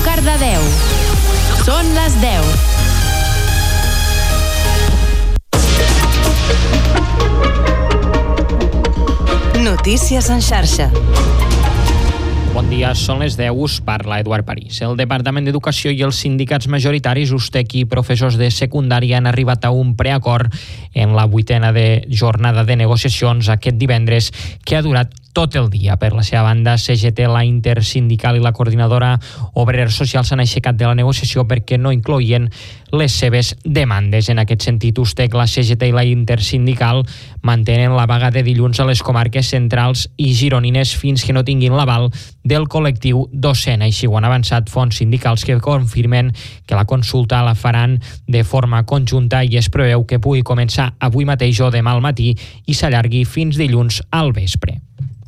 Cardedeu. Són les 10. Notícies en xarxa. Bon dia, són les 10, us parla Eduard París. El Departament d'Educació i els sindicats majoritaris USTEC i professors de secundària han arribat a un preacord en la 8a jornada de negociacions aquest divendres, que ha durat tot el dia. Per la seva banda, CGT, la Intersindical i la Coordinadora Obrers Socials s'han aixecat de la negociació perquè no incloïen les seves demandes. En aquest sentit, USTEC, la CGT i la Intersindical mantenen la vaga de dilluns a les comarques centrals i gironines fins que no tinguin l'aval del col·lectiu docent. Així ho han avançat fonts sindicals que confirmen que la consulta la faran de forma conjunta i es preveu que pugui començar avui mateix o demà al matí i s'allargui fins dilluns al vespre.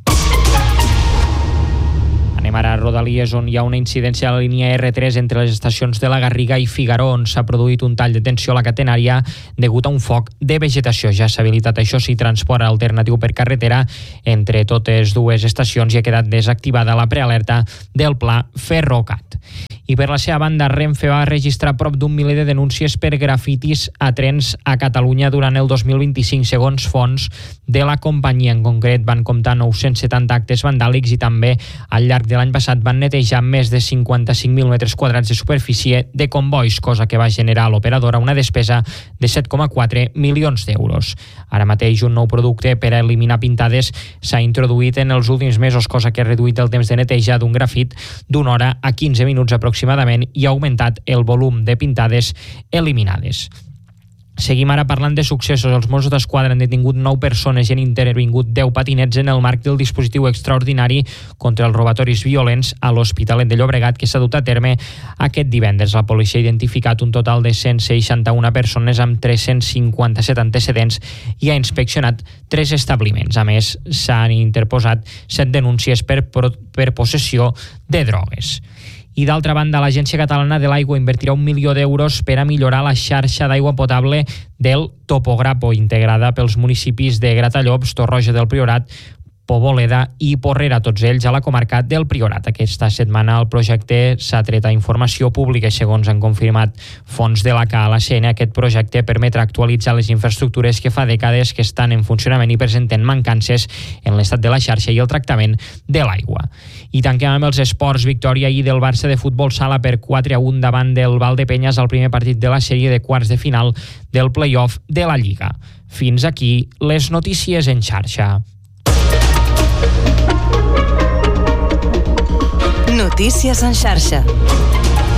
Anem ara a Rodalies, on hi ha una incidència a la línia R3 entre les estacions de la Garriga i Figaró, on s'ha produït un tall de tensió a la catenària degut a un foc de vegetació. Ja s'ha habilitat, això sí, transport alternatiu per carretera entre totes dues estacions i ha quedat desactivada la prealerta del pla Ferrocat. I per la seva banda, Renfe va registrar prop d'un miler de denúncies per grafitis a trens a Catalunya durant el 2025, segons fonts de la companyia. En concret, van comptar 970 actes vandàlics i també al llarg de l'any passat van netejar més de 55.000 metres quadrats de superfície de convois, cosa que va generar a l'operadora una despesa de 7,4 milions d'euros. Ara mateix un nou producte per a eliminar pintades s'ha introduït en els últims mesos, cosa que ha reduït el temps de neteja d'un grafit d'una hora a 15 minuts aproximadament i ha augmentat el volum de pintades eliminades. Seguim ara parlant de successos. Els Mossos d'Esquadra han detingut 9 persones i han intervingut 10 patinets en el marc del dispositiu extraordinari contra els robatoris violents a l'Hospitalet de Llobregat, que s'ha dut a terme aquest divendres. La policia ha identificat un total de 161 persones amb 357 antecedents i ha inspeccionat 3 establiments. A més, s'han interposat 7 denúncies per possessió de drogues. I d'altra banda, l'Agència Catalana de l'Aigua invertirà 1 milió d'euros per a millorar la xarxa d'aigua potable del Topograpo, integrada pels municipis de Gratallops, Torroja del Priorat, Poboleda i Porrera, tots ells a la comarca del Priorat. Aquesta setmana el projecte s'ha tret a informació pública i, segons han confirmat fonts de la CALACN, aquest projecte permetrà actualitzar les infraestructures que fa dècades que estan en funcionament i presenten mancances en l'estat de la xarxa i el tractament de l'aigua. I tanquem amb els esports. Victòria ahir del Barça de futbol sala per 4-1 davant del Valdepeñas al primer partit de la sèrie de quarts de final del play-off de la Lliga. Fins aquí les notícies en xarxa. Notícies en xarxa.